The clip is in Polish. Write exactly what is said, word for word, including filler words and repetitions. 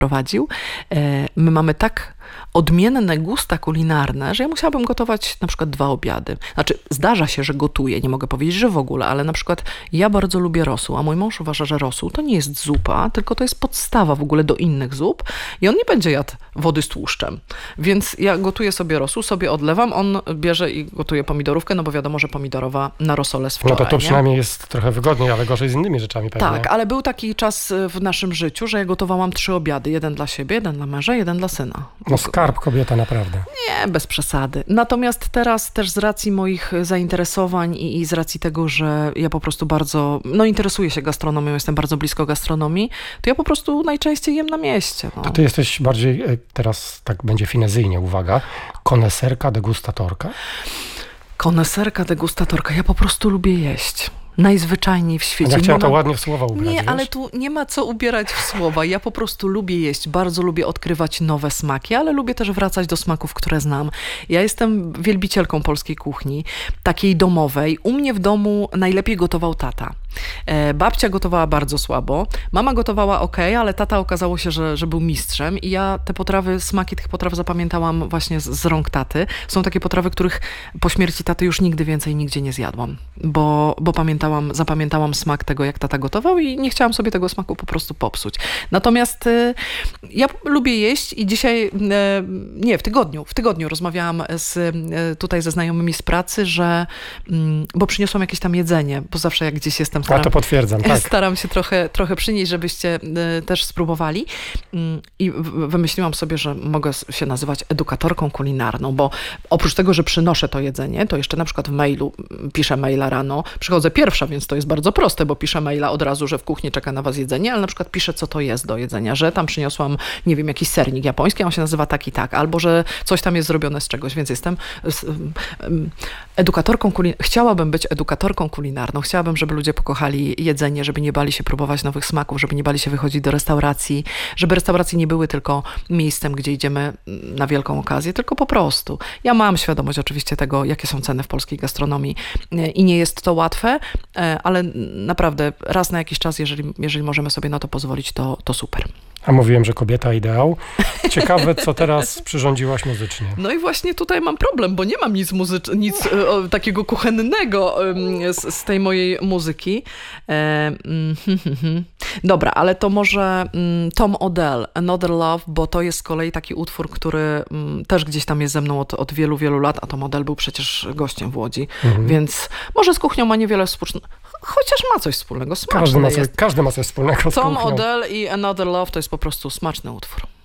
prowadził. My mamy tak odmienne gusta kulinarne, że ja musiałabym gotować na przykład dwa obiady. Znaczy, zdarza się, że gotuję, nie mogę powiedzieć, że w ogóle, ale na przykład ja bardzo lubię rosół, a mój mąż uważa, że rosół to nie jest zupa, tylko to jest podstawa w ogóle do innych zup i on nie będzie jadł wody z tłuszczem. Więc ja gotuję sobie rosół, sobie odlewam, on bierze i gotuje pomidorówkę, no bo wiadomo, że pomidorowa na rosole z wczoraj. No to to przynajmniej jest trochę wygodniej, ale gorzej z innymi rzeczami pewnie. Tak, ale był taki czas w naszym życiu, że ja gotowałam trzy obiady. Jeden dla siebie, jeden dla męża, jeden dla syna. No skarb kobieta naprawdę. Nie, bez przesady. Natomiast teraz też z racji moich zainteresowań i, i z racji tego, że ja po prostu bardzo, no interesuję się gastronomią, jestem bardzo blisko gastronomii, to ja po prostu najczęściej jem na mieście. No. To ty jesteś bardziej, teraz tak będzie finezyjnie, uwaga, koneserka, degustatorka? Koneserka, degustatorka. Ja po prostu lubię jeść. Najzwyczajniej w świecie. Ja chciałem ma... to ładnie w słowa ubrać. Nie, wiesz? ale tu nie ma co ubierać w słowa. Ja po prostu lubię jeść, bardzo lubię odkrywać nowe smaki, ale lubię też wracać do smaków, które znam. Ja jestem wielbicielką polskiej kuchni, takiej domowej. U mnie w domu najlepiej gotował tata. E, babcia gotowała bardzo słabo, mama gotowała ok, ale tata okazało się, że, że był mistrzem i ja te potrawy, smaki tych potraw zapamiętałam właśnie z, z rąk taty. Są takie potrawy, których po śmierci taty już nigdy więcej nigdzie nie zjadłam, bo, bo pamiętałam, zapamiętałam smak tego, jak tata gotował i nie chciałam sobie tego smaku po prostu popsuć. Natomiast y, ja lubię jeść i dzisiaj, y, nie, w tygodniu, w tygodniu rozmawiałam z, y, tutaj ze znajomymi z pracy, że, y, bo przyniosłam jakieś tam jedzenie, bo zawsze jak gdzieś jestem, staram, A to potwierdzam, tak. Staram się trochę, trochę przynieść, żebyście y, też spróbowali. Y, I w, wymyśliłam sobie, że mogę się nazywać edukatorką kulinarną, bo oprócz tego, że przynoszę to jedzenie, to jeszcze na przykład w mailu, piszę maila rano, przychodzę pierwsza, więc to jest bardzo proste, bo piszę maila od razu, że w kuchni czeka na was jedzenie, ale na przykład piszę, co to jest do jedzenia, że tam przyniosłam, nie wiem, jakiś sernik japoński, a on się nazywa tak i tak, albo że coś tam jest zrobione z czegoś, więc jestem edukatorką kulinarną. Chciałabym być edukatorką kulinarną, chciałabym, żeby ludzie pokochali jedzenie, żeby nie bali się próbować nowych smaków, żeby nie bali się wychodzić do restauracji, żeby restauracje nie były tylko miejscem, gdzie idziemy na wielką okazję, tylko po prostu. Ja mam świadomość oczywiście tego, jakie są ceny w polskiej gastronomii i nie jest to łatwe, ale naprawdę raz na jakiś czas, jeżeli, jeżeli możemy sobie na to pozwolić, to, to super. A mówiłem, że kobieta ideał. Ciekawe, co teraz przyrządziłaś muzycznie. No i właśnie tutaj mam problem, bo nie mam nic, muzycz- nic o, takiego kuchennego um, z, z tej mojej muzyki. E, mm, Dobra, ale to może um, Tom Odell, Another Love, bo to jest z kolei taki utwór, który um, też gdzieś tam jest ze mną od, od wielu, wielu lat, a Tom Odell był przecież gościem w Łodzi, mhm. więc może z kuchnią ma niewiele wspólnego. Chociaż ma coś wspólnego, smaczne każdy ma, jest. Każdy ma coś wspólnego z Tom kuchnią. Odell i Another Love to jest po prostu smaczny utwór.